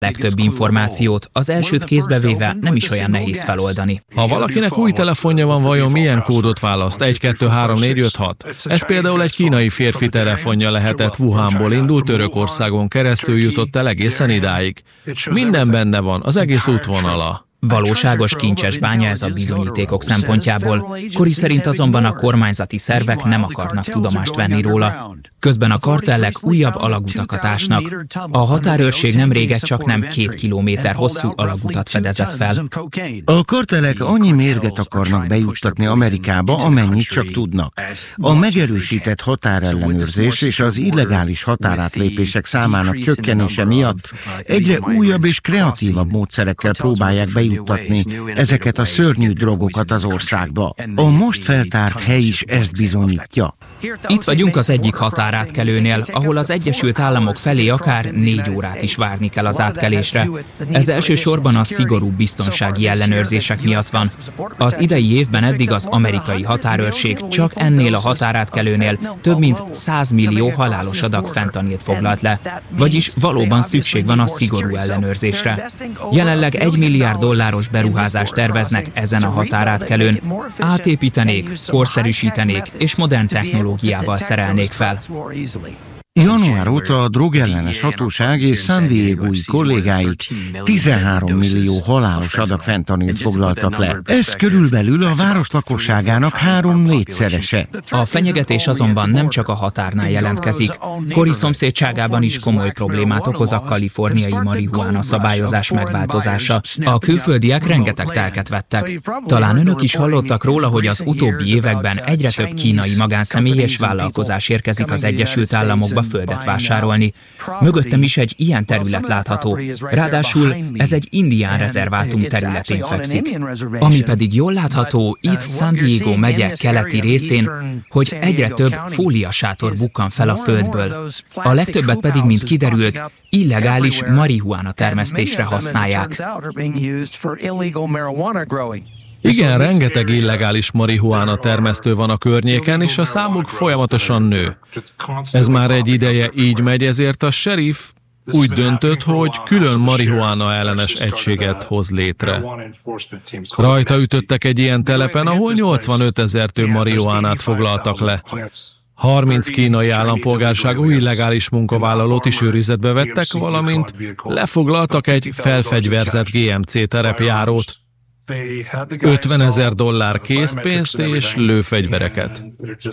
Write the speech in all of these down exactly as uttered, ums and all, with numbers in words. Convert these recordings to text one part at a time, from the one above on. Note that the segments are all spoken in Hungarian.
legtöbb információt az elsőt kézbe véve nem is olyan nehéz feloldani. Ha valakinek új telefonja van, vajon milyen kódot választ? egy, kettő, három, négy, öt, hat. Ez például egy kínai férfi telefonja lehetett, Wuhanból indult, Törökországon keresztül jutott el egészen idáig. Minden benne van, az egész útvonala. Valóságos kincses bánya ez a bizonyítékok szempontjából. Cory szerint azonban a kormányzati szervek nem akarnak tudomást venni róla. Közben a kartellek újabb alagutakat ásnak. A határőrség nem régen csak nem két kilométer hosszú alagutat fedezett fel. A kartellek annyi mérget akarnak bejuttatni Amerikába, amennyit csak tudnak. A megerősített határellenőrzés és az illegális határátlépések számának csökkenése miatt egyre újabb és kreatívabb módszerekkel próbálják bejuttatni ezeket a szörnyű drogokat az országba. A most feltárt hely is ezt bizonyítja. Itt vagyunk az egyik határátkelőnél, ahol az Egyesült Államok felé akár négy órát is várni kell az átkelésre. Ez elsősorban a szigorú biztonsági ellenőrzések miatt van. Az idei évben eddig az amerikai határőrség csak ennél a határátkelőnél több mint száz millió halálos adag fentanylt foglalt le, vagyis valóban szükség van a szigorú ellenőrzésre. Jelenleg egy milliárd dolláros beruházást terveznek ezen a határátkelőn. Átépítenék, korszerűsítenék és modern technológiával szerelnék fel. Január óta a drogellenes hatóság és San Diegói kollégáik tizenhárom millió halálos adag fentanylt foglaltak le. Ez körülbelül a város lakosságának három-négyszerese. A fenyegetés azonban nem csak a határnál jelentkezik. Cory szomszédságában is komoly problémát okoz a kaliforniai marihuána szabályozás megváltozása. A külföldiek rengeteg telket vettek. Talán önök is hallottak róla, hogy az utóbbi években egyre több kínai magánszemély és vállalkozás érkezik az Egyesült Államokba földet vásárolni. Mögöttem is egy ilyen terület látható. Ráadásul ez egy indián rezervátum területén fekszik. Ami pedig jól látható itt San Diego megye keleti részén, hogy egyre több fóliasátor bukkan fel a földből. A legtöbbet pedig, mint kiderült, illegális marihuána termesztésre használják. Igen, rengeteg illegális marihuána termesztő van a környéken, és a számuk folyamatosan nő. Ez már egy ideje így megy, ezért a sheriff úgy döntött, hogy külön marihuána ellenes egységet hoz létre. Rajta ütöttek egy ilyen telepen, ahol nyolcvanöt ezer tő marihuánát foglaltak le. harminc kínai állampolgárságú illegális munkavállalót is őrizetbe vettek, valamint lefoglaltak egy felfegyverzett gé em cé terepjárót, ötvenezer dollár készpénzt és lőfegyvereket.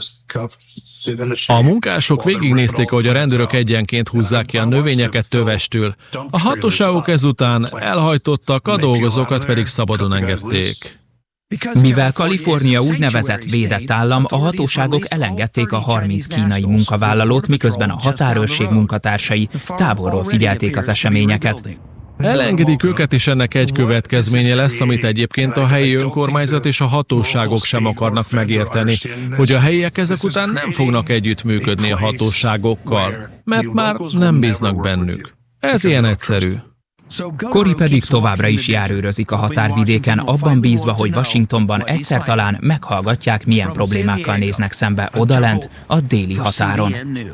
A munkások végignézték, hogy a rendőrök egyenként húzzák ki a növényeket tövestül. A hatóságok ezután elhajtottak, a dolgozókat pedig szabadon engedték. Mivel Kalifornia úgynevezett védett állam, a hatóságok elengedték a harminc kínai munkavállalót, miközben a határőrség munkatársai távolról figyelték az eseményeket. Elengedik őket, és ennek egy következménye lesz, amit egyébként a helyi önkormányzat és a hatóságok sem akarnak megérteni, hogy a helyiek ezek után nem fognak együttműködni a hatóságokkal, mert már nem bíznak bennük. Ez ilyen egyszerű. Cory pedig továbbra is járőrözik a határvidéken, abban bízva, hogy Washingtonban egyszer talán meghallgatják, milyen problémákkal néznek szembe odalent a déli határon.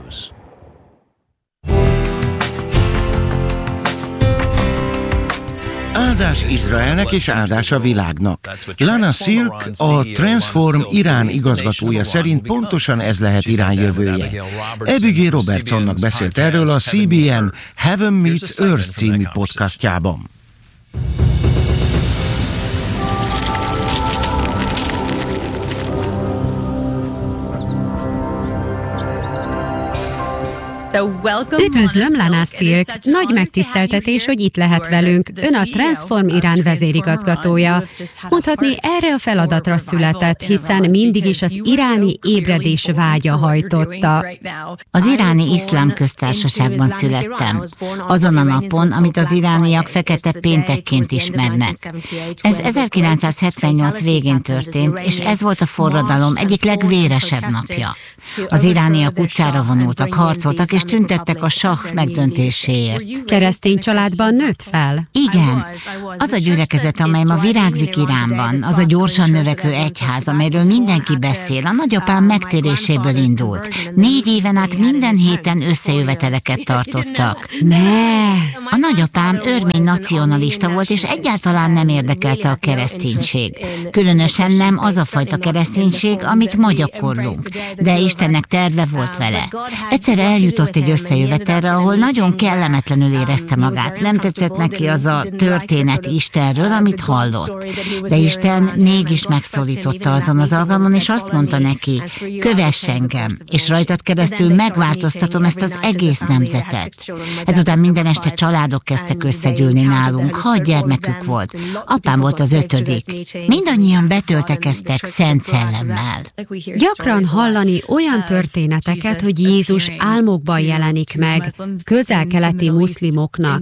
Áldás Izraelnek és áldás a világnak. Lana Silk, a Transform Irán igazgatója szerint pontosan ez lehet Irán jövője. Abigail Robertsonnak beszélt erről a cé bé en Heaven Meets Earth című podcastjában. Üdvözlöm, Lana Silk! Nagy megtiszteltetés, hogy itt lehet velünk. Ön a Transform Irán vezérigazgatója. Mondhatni, erre a feladatra született, hiszen mindig is az iráni ébredés vágya hajtotta. Az iráni iszlám köztársaságban születtem. Azon a napon, amit az irániak fekete péntekként ismernek. Ez ezerkilencszázhetvennyolc végén történt, és ez volt a forradalom egyik legvéresebb napja. Az irániak utcára vonultak, harcoltak, és tüntettek a sah megdöntéséért. Keresztény családban nőtt fel? Igen. Az a gyülekezet, amely ma virágzik Iránban, az a gyorsan növekvő egyház, amelyről mindenki beszél, a nagyapám megtéréséből indult. Négy éven át minden héten összejöveteleket tartottak. Ne! A nagyapám örmény nacionalista volt, és egyáltalán nem érdekelte a kereszténység. Különösen nem az a fajta kereszténység, amit ma gyakorlunk. De Istennek terve volt vele. Egyszer eljutott egy összejövetelre, ahol nagyon kellemetlenül érezte magát. Nem tetszett neki az a történet Istenről, amit hallott. De Isten mégis megszólította azon az alkalmon, és azt mondta neki, kövess engem, és rajtad keresztül megváltoztatom ezt az egész nemzetet. Ezután minden este családok kezdtek összegyűlni nálunk, hat gyermekük volt. Apám volt az ötödik. Mindannyian betöltekeztek Szent Szellemmel. Gyakran hallani olyan történeteket, hogy Jézus álmokban jelenik meg közel-keleti muszlimoknak.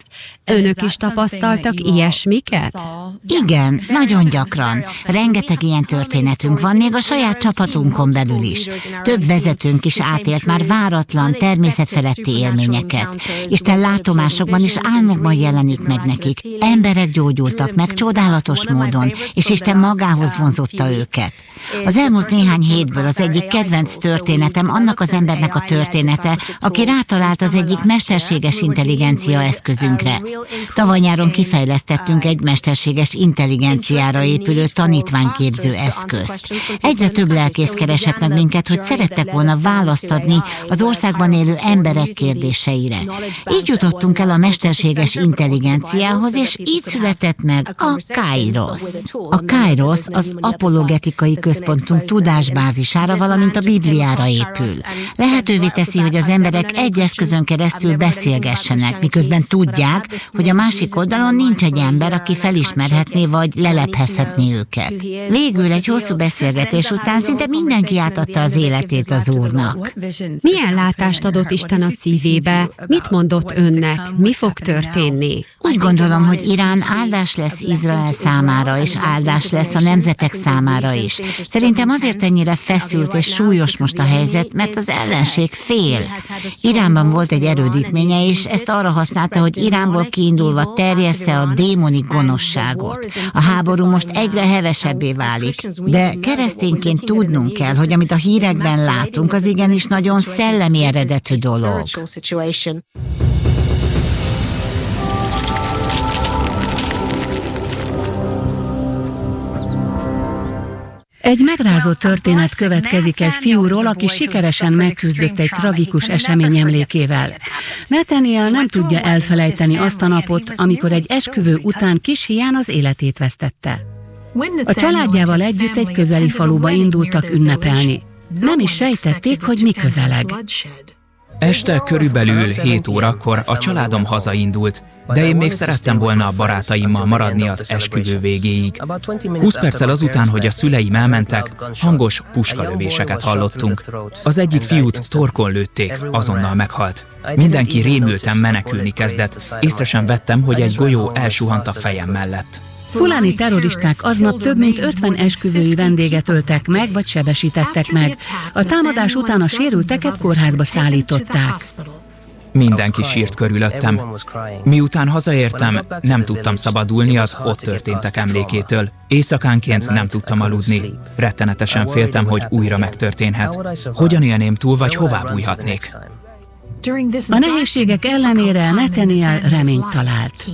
Önök is tapasztaltak ilyesmiket? Igen, nagyon gyakran. Rengeteg ilyen történetünk van, még a saját csapatunkon belül is. Több vezetőnk is átélt már váratlan, természetfeletti élményeket. Isten látomásokban és álmokban jelenik meg nekik. Emberek gyógyultak meg csodálatos módon, és Isten magához vonzotta őket. Az elmúlt néhány hétből az egyik kedvenc történetem annak az embernek a története, aki rátalált az egyik mesterséges intelligencia eszközünkre. Tavaly nyáron kifejlesztettünk egy mesterséges intelligenciára épülő tanítványképző eszközt. Egyre több lelkész keresett meg minket, hogy szerettek volna választ adni az országban élő emberek kérdéseire. Így jutottunk el a mesterséges intelligenciához, és így született meg a Kairos. A Kairos az apologetikai központunk tudásbázisára, valamint a Bibliára épül. Lehetővé teszi, hogy az emberek egy eszközön keresztül beszélgessenek, miközben tudják, hogy a másik oldalon nincs egy ember, aki felismerhetné vagy lelephezhetné őket. Végül egy hosszú beszélgetés után szinte mindenki átadta az életét az Úrnak. Milyen látást adott Isten a szívébe? Mit mondott önnek? Mi fog történni? Úgy gondolom, hogy Irán áldás lesz Izrael számára, és áldás lesz a nemzetek számára is. Szerintem azért ennyire feszült és súlyos most a helyzet, mert az ellenség fél. Iránban volt egy erődítménye, és ezt arra használta, hogy Iránból kiindulva terjessze a démoni gonoszságot. A háború most egyre hevesebbé válik, de keresztényként tudnunk kell, hogy amit a hírekben látunk, az igenis nagyon szellemi eredetű dolog. Egy megrázó történet következik egy fiúról, aki sikeresen megküzdött egy tragikus esemény emlékével. Nathaniel nem tudja elfelejteni azt a napot, amikor egy esküvő után kis hián az életét vesztette. A családjával együtt egy közeli faluba indultak ünnepelni. Nem is sejtették, hogy mi közeleg. Este körülbelül hét órakor a családom hazaindult, de én még szerettem volna a barátaimmal maradni az esküvő végéig. Húsz perccel azután, hogy a szüleim elmentek, hangos puskalövéseket hallottunk. Az egyik fiút torkon lőtték, azonnal meghalt. Mindenki rémülten menekülni kezdett, észre sem vettem, hogy egy golyó elsuhant a fejem mellett. Fulani terroristák aznap több mint ötven esküvői vendéget öltek meg, vagy sebesítettek meg. A támadás után a sérülteket kórházba szállították. Mindenki sírt körülöttem. Miután hazaértem, nem tudtam szabadulni az ott történtek emlékétől. Éjszakánként nem tudtam aludni. Rettenetesen féltem, hogy újra megtörténhet. Hogyan élném túl, vagy hová bújhatnék? A nehézségek ellenére Nathaniel reményt talált.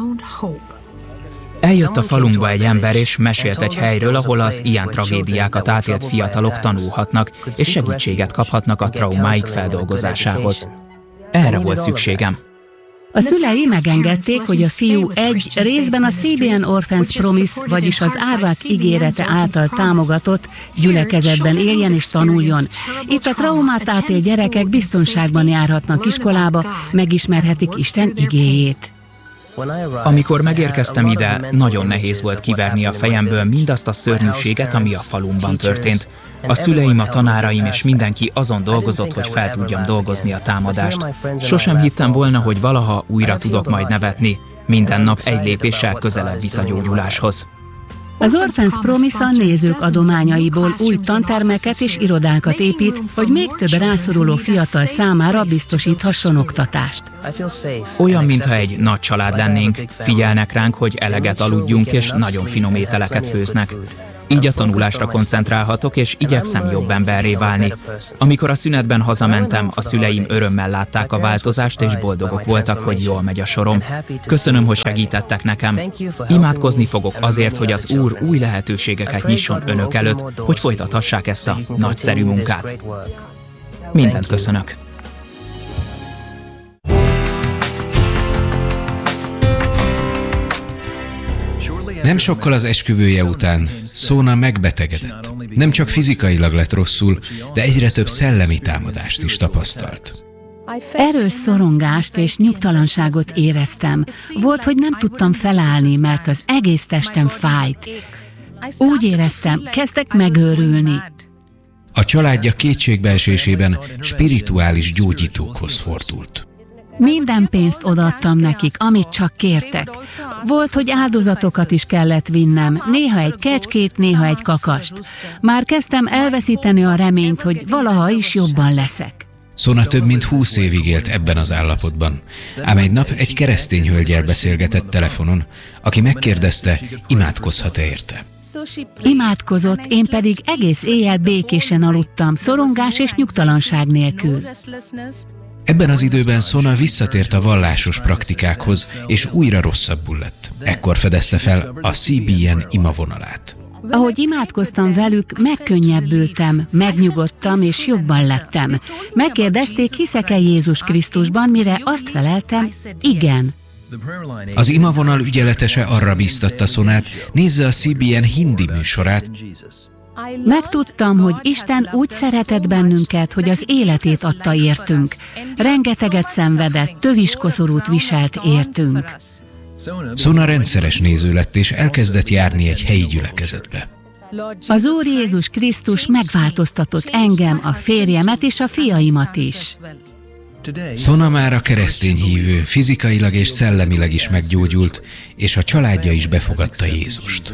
Eljött a falunkba egy ember, és mesélt egy helyről, ahol az ilyen tragédiákat átélt fiatalok tanulhatnak, és segítséget kaphatnak a traumáik feldolgozásához. Erre volt szükségem. A szülei megengedték, hogy a fiú egy részben a C B N Orphans Promise, vagyis az árvák ígérete által támogatott gyülekezetben éljen és tanuljon. Itt a traumát átélt gyerekek biztonságban járhatnak iskolába, megismerhetik Isten igéjét. Amikor megérkeztem ide, nagyon nehéz volt kiverni a fejemből mindazt a szörnyűséget, ami a falumban történt. A szüleim, a tanáraim és mindenki azon dolgozott, hogy fel tudjam dolgozni a támadást. Sosem hittem volna, hogy valaha újra tudok majd nevetni. Minden nap egy lépéssel közelebb visz a gyógyuláshoz. Az Orphans Promise a nézők adományaiból új tantermeket és irodákat épít, hogy még több rászoruló fiatal számára biztosíthasson oktatást. Olyan, mintha egy nagy család lennénk, figyelnek ránk, hogy eleget aludjunk, és nagyon finom ételeket főznek. Így a tanulásra koncentrálhatok, és igyekszem jobb emberré válni. Amikor a szünetben hazamentem, a szüleim örömmel látták a változást, és boldogok voltak, hogy jól megy a sorom. Köszönöm, hogy segítettek nekem. Imádkozni fogok azért, hogy az Úr új lehetőségeket nyisson önök előtt, hogy folytathassák ezt a nagyszerű munkát. Mindent köszönök. Nem sokkal az esküvője után Sona megbetegedett. Nem csak fizikailag lett rosszul, de egyre több szellemi támadást is tapasztalt. Erős szorongást és nyugtalanságot éreztem. Volt, hogy nem tudtam felállni, mert az egész testem fájt. Úgy éreztem, kezdtek megőrülni. A családja kétségbeesésében spirituális gyógyítókhoz fordult. Minden pénzt odaadtam nekik, amit csak kértek. Volt, hogy áldozatokat is kellett vinnem, néha egy kecskét, néha egy kakast. Már kezdtem elveszíteni a reményt, hogy valaha is jobban leszek. Sona több mint húsz évig élt ebben az állapotban, ám egy nap egy keresztény hölgyel beszélgetett telefonon, aki megkérdezte, imádkozhat-e érte. Imádkozott, én pedig egész éjjel békésen aludtam, szorongás és nyugtalanság nélkül. Ebben az időben Sona visszatért a vallásos praktikákhoz, és újra rosszabbul lett. Ekkor fedezte fel a cé bé en imavonalát. Ahogy imádkoztam velük, megkönnyebbültem, megnyugodtam és jobban lettem. Megkérdezték, hiszek-e Jézus Krisztusban, mire azt feleltem, igen. Az imavonal ügyeletese arra bíztatta Sonát, nézze a cé bé en hindi műsorát. Megtudtam, hogy Isten úgy szeretett bennünket, hogy az életét adta értünk. Rengeteget szenvedett, töviskoszorút viselt értünk. Sona rendszeres néző lett, és elkezdett járni egy helyi gyülekezetbe. Az Úr Jézus Krisztus megváltoztatott engem, a férjemet és a fiaimat is. Sona már a keresztény hívő, fizikailag és szellemileg is meggyógyult, és a családja is befogadta Jézust.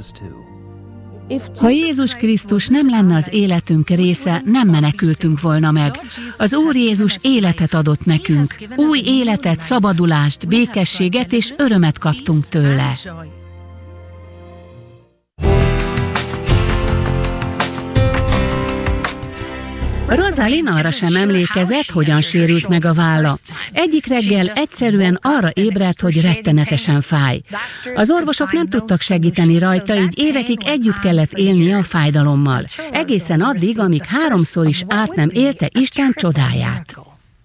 Ha Jézus Krisztus nem lenne az életünk része, nem menekültünk volna meg. Az Úr Jézus életet adott nekünk. Új életet, szabadulást, békességet és örömet kaptunk tőle. Rosalind arra sem emlékezett, hogyan sérült meg a válla. Egyik reggel egyszerűen arra ébredt, hogy rettenetesen fáj. Az orvosok nem tudtak segíteni rajta, így évekig együtt kellett élnie a fájdalommal. Egészen addig, amíg háromszor is át nem élte Isten csodáját.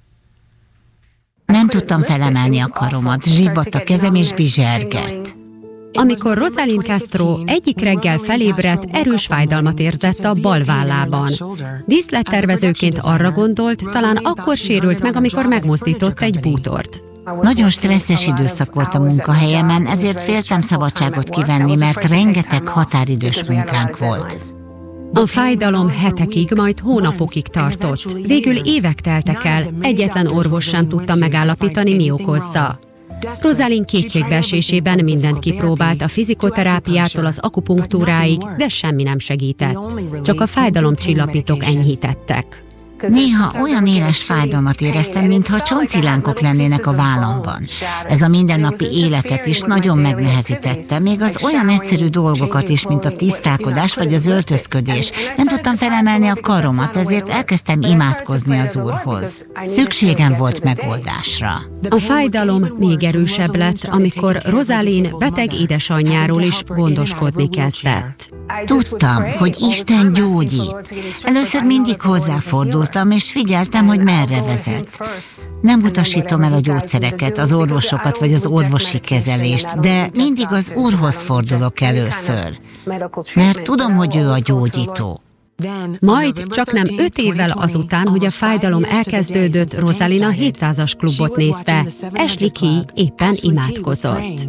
Nem tudtam felemelni a karomat, zsibbant a kezem és bizsergett. Amikor Rosalind Castro egyik reggel felébredt, erős fájdalmat érzett a bal vállában. Díszlettervezőként arra gondolt, talán akkor sérült meg, amikor megmozdított egy bútort. Nagyon stresszes időszak volt a munkahelyemen, ezért féltem szabadságot kivenni, mert rengeteg határidős munkánk volt. A fájdalom hetekig, majd hónapokig tartott. Végül évek teltek el, egyetlen orvos sem tudta megállapítani, mi okozza. Rosalind kétségbeesésében mindent kipróbált, a fizikoterápiától az akupunktúráig, de semmi nem segített. Csak a fájdalomcsillapítók enyhítettek. Néha olyan éles fájdalmat éreztem, mintha csontcilánkok lennének a vállamban. Ez a mindennapi életet is nagyon megnehezítette, még az olyan egyszerű dolgokat is, mint a tisztálkodás vagy az öltözködés. Nem tudtam felemelni a karomat, ezért elkezdtem imádkozni az Úrhoz. Szükségem volt megoldásra. A fájdalom még erősebb lett, amikor Rosalind beteg édesanyjáról is gondoskodni kezdett. Tudtam, hogy Isten gyógyít. Először mindig hozzáfordultam, és figyeltem, hogy merre vezet. Nem utasítom el a gyógyszereket, az orvosokat vagy az orvosi kezelést, de mindig az Úrhoz fordulok először, mert tudom, hogy ő a gyógyító. Majd csak nem öt évvel azután, hogy a fájdalom elkezdődött, Rosalind a hétszázas klubot nézte. Ashley Key éppen imádkozott.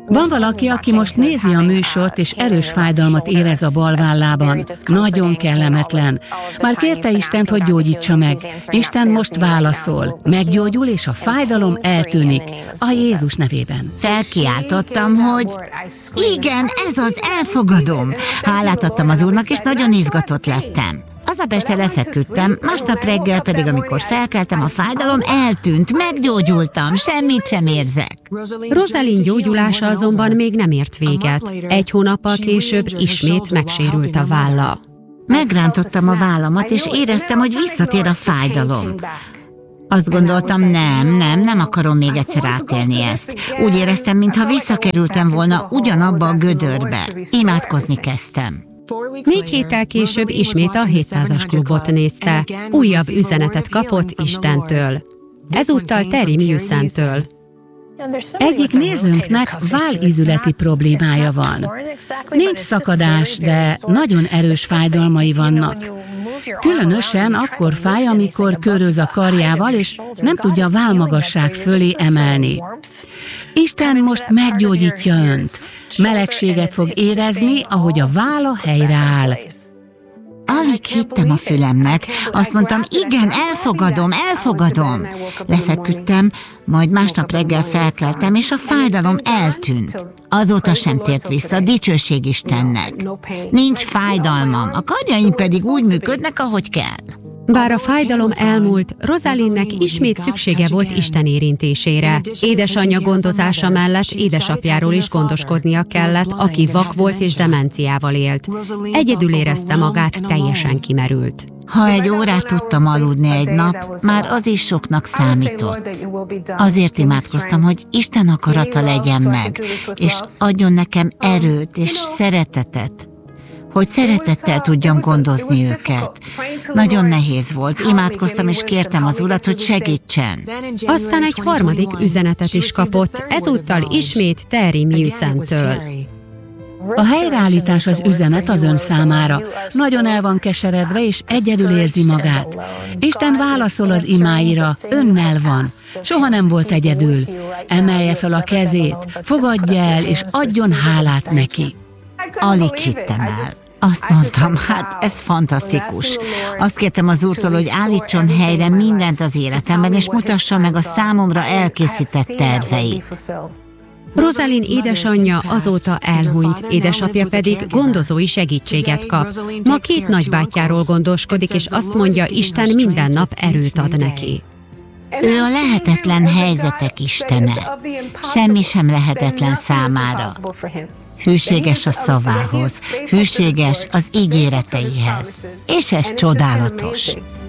Van valaki, aki most nézi a műsort, és erős fájdalmat érez a bal vállában. Nagyon kellemetlen. Már kérte Istent, hogy gyógyítsa meg. Isten most válaszol. Meggyógyul, és a fájdalom eltűnik. A Jézus nevében. Felkiáltottam, hogy igen, ez az, elfogadom. Hálát adtam az Úrnak, és nagyon izgatott lettem. Aznap este lefeküdtem, másnap reggel pedig, amikor felkeltem, a fájdalom eltűnt, meggyógyultam, semmit sem érzek. Rosalind gyógyulása azonban még nem ért véget. Egy hónappal később ismét megsérült a válla. Megrántottam a vállamat, és éreztem, hogy visszatér a fájdalom. Azt gondoltam, nem, nem, nem akarom még egyszer átélni ezt. Úgy éreztem, mintha visszakerültem volna ugyanabba a gödörbe. Imádkozni kezdtem. Négy héttel később ismét a hétszázas klubot nézte. Újabb üzenetet kapott Istentől. Ezúttal Terry Mewson-től. Egyik nézőnknek vállizületi problémája van. Nincs szakadás, de nagyon erős fájdalmai vannak. Különösen akkor fáj, amikor köröz a karjával, és nem tudja a vállmagasság fölé emelni. Isten most meggyógyítja önt. Melegséget fog érezni, ahogy a válla helyreáll. Alig hittem a fülemnek. Azt mondtam, igen, elfogadom, elfogadom. Lefeküdtem, majd másnap reggel felkeltem, és a fájdalom eltűnt. Azóta sem tért vissza, dicsőség Istennek. Nincs fájdalmam, a karjaim pedig úgy működnek, ahogy kell. Bár a fájdalom elmúlt, Rosalindnek ismét szüksége volt Isten érintésére. Édesanyja gondozása mellett édesapjáról is gondoskodnia kellett, aki vak volt és demenciával élt. Egyedül érezte magát, teljesen kimerült. Ha egy órát tudtam aludni egy nap, már az is soknak számított. Azért imádkoztam, hogy Isten akarata legyen meg, és adjon nekem erőt és szeretetet, hogy szeretettel tudjam gondozni őket. Nagyon nehéz volt, imádkoztam és kértem az Urat, hogy segítsen. Aztán egy harmadik üzenetet is kapott, ezúttal ismét Terry Mewson-től. A helyreállítás az üzenet az ön számára. Nagyon el van keseredve, és egyedül érzi magát. Isten válaszol az imáira, önnel van. Soha nem volt egyedül. Emelje fel a kezét, fogadja el, és adjon hálát neki. Alig hittem el. Azt mondtam, hát ez fantasztikus. Azt kértem az Úrtól, hogy állítson helyre mindent az életemben, és mutassa meg a számomra elkészített terveit. Rosalind édesanyja azóta elhunyt, édesapja pedig gondozói segítséget kap. Ma két nagybátyjáról gondoskodik, és azt mondja, Isten minden nap erőt ad neki. Ő a lehetetlen helyzetek istene. Semmi sem lehetetlen számára. Hűséges a szavához, hűséges az ígéreteihez. És ez csodálatos.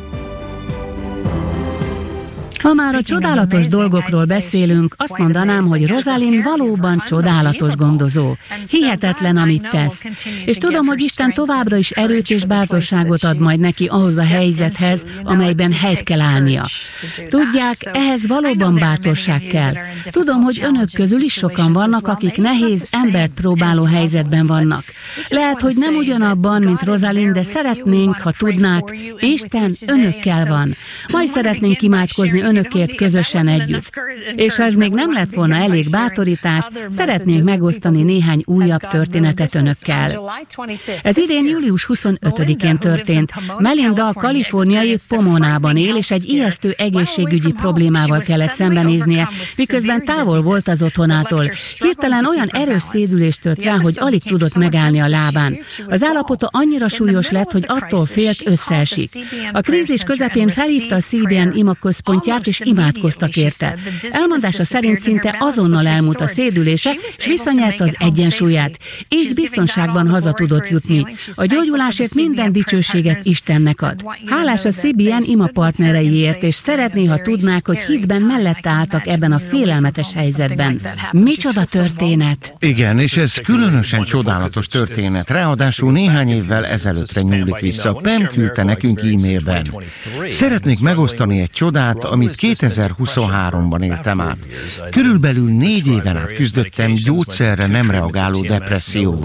Ha már a csodálatos dolgokról beszélünk, azt mondanám, hogy Rosalind valóban csodálatos gondozó. Hihetetlen, amit tesz. És tudom, hogy Isten továbbra is erőt és bátorságot ad majd neki ahhoz a helyzethez, amelyben helyt kell állnia. Tudják, ehhez valóban bátorság kell. Tudom, hogy önök közül is sokan vannak, akik nehéz, embert próbáló helyzetben vannak. Lehet, hogy nem ugyanabban, mint Rosalind, de szeretnénk, ha tudnák, Isten önökkel van. Majd szeretnénk imádkozni önökért közösen együtt. És ha ez még nem lett volna elég bátorítás, szeretnénk megosztani néhány újabb történetet önökkel. Ez idén július huszonötödikén történt. Melinda a kaliforniai Pomonában él, és egy ijesztő egészségügyi problémával kellett szembenéznie, miközben távol volt az otthonától. Hirtelen olyan erős szédülést tört rá, hogy alig tudott megállni a lábán. Az állapota annyira súlyos lett, hogy attól félt, összeesik. A krízis közepén felhívta a cé bé en imaközpontját, és imádkoztak érte. Elmondása szerint szinte azonnal elmúlt a szédülése, és visszanyerte az egyensúlyát. Így biztonságban haza tudott jutni. A gyógyulásért minden dicsőséget Istennek ad. Hálás a cé bé en ima partnereiért, és szeretné, ha tudnák, hogy hitben mellette álltak ebben a félelmetes helyzetben. Micsoda történet! Igen, és ez különösen csodálatos történet. Ráadásul néhány évvel ezelőttre nyúlik vissza. Pam küldte nekünk e-mailben. Szeretnék megosztani egy csodát, amit kétezer-huszonháromban éltem át. Körülbelül négy éven át küzdöttem gyógyszerre nem reagáló depresszióval.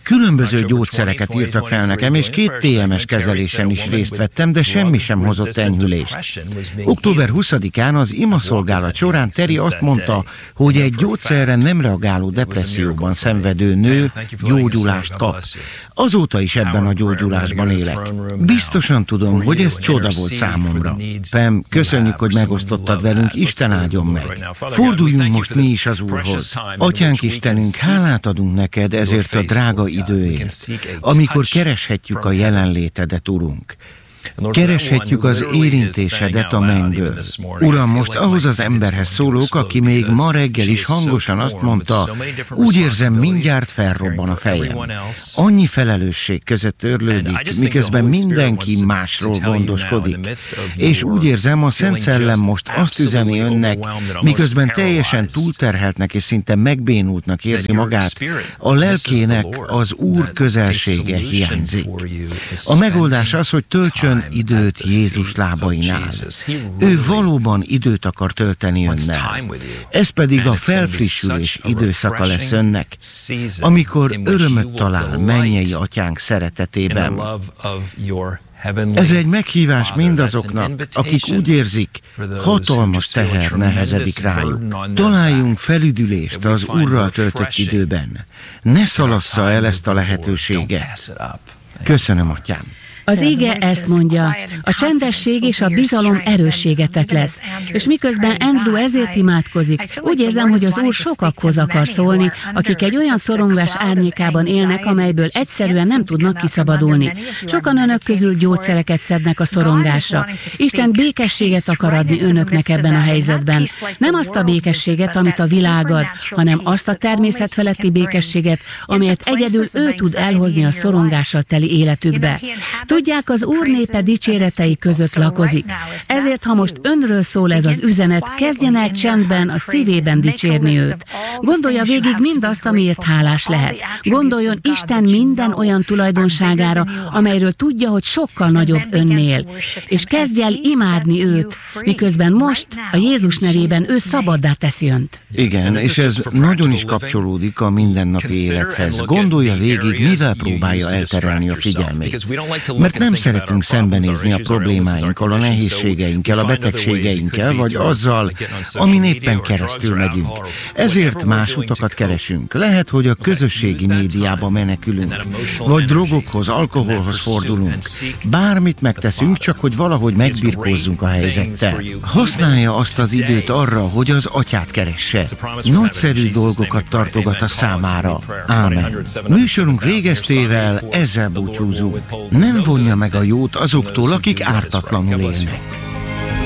Különböző gyógyszereket írtak fel nekem, és két té em es kezelésen is részt vettem, de semmi sem hozott enyhülést. október huszadikán az imaszolgálat során Terry azt mondta, hogy egy gyógyszerre nem reagáló depresszióban szenvedő nő gyógyulást kap. Azóta is ebben a gyógyulásban élek. Biztosan tudom, hogy ez csoda volt számomra. Pam, köszönjük, hogy megosztottad velünk, Isten áldjon meg. Forduljunk most mi is az Úrhoz. Atyánk Istenünk, hálát adunk neked ezért a drága időért, amikor kereshetjük a jelenlétedet, Urunk. Kereshetjük az érintésedet a mennyből. Uram, most ahhoz az emberhez szólok, aki még ma reggel is hangosan azt mondta, úgy érzem, mindjárt felrobban a fejem. Annyi felelősség között örlődik, miközben mindenki másról gondoskodik. És úgy érzem, a Szent Szellem most azt üzeni önnek, miközben teljesen túlterheltnek és szinte megbénultnak érzi magát, a lelkének az Úr közelsége hiányzik. A megoldás az, hogy töltsön időt Jézus lábainál. Ő valóban időt akar tölteni önnel. Ez pedig a felfrissülés időszaka lesz önnek, amikor örömöt talál mennyei atyánk szeretetében. Ez egy meghívás mindazoknak, akik úgy érzik, hatalmas teher nehezedik rájuk. Találjunk felüdülést az Úrral töltött időben. Ne szalassza el ezt a lehetőséget. Köszönöm, atyám. Az ége ezt mondja, a csendesség és a bizalom erősségetek lesz. És miközben Andrew ezért imádkozik, úgy érzem, hogy az Úr sokakhoz akar szólni, akik egy olyan szorongás árnyékában élnek, amelyből egyszerűen nem tudnak kiszabadulni. Sokan önök közül gyógyszereket szednek a szorongásra. Isten békességet akar adni önöknek ebben a helyzetben. Nem azt a békességet, amit a világ ad, hanem azt a természet feletti békességet, amelyet egyedül ő tud elhozni a szorongással teli életükbe. Tudják, az Úr népe dicséretei között lakozik. Ezért, ha most önről szól ez az üzenet, kezdjen el csendben a szívében dicsérni őt. Gondolja végig mindazt, amiért hálás lehet. Gondoljon Isten minden olyan tulajdonságára, amelyről tudja, hogy sokkal nagyobb önnél. És kezdj el imádni őt, miközben most a Jézus nevében ő szabaddá teszi önt. Igen, és ez nagyon is kapcsolódik a mindennapi élethez. Gondolja végig, mivel próbálja elterelni a figyelmét. Mert nem szeretünk szembenézni a problémáinkkal, a nehézségeinkkel, a betegségeinkkel, vagy azzal, amin éppen keresztül megyünk. Ezért más utakat keresünk. Lehet, hogy a közösségi médiába menekülünk, vagy drogokhoz, alkoholhoz fordulunk. Bármit megteszünk, csak hogy valahogy megbirkózzunk a helyzettel. Használja azt az időt arra, hogy az atyát keresse. Nagyszerű dolgokat tartogat a számára. Ámen. Műsorunk végeztével ezzel búcsúzunk. Nem vonja meg a jót azoktól, akik ártatlanul élnek.